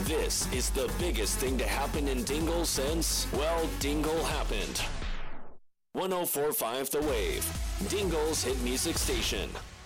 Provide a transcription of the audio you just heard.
This is the biggest thing to happen in Dingle since, well, Dingle happened. 104.5 The Wave, Dingle's hit music station.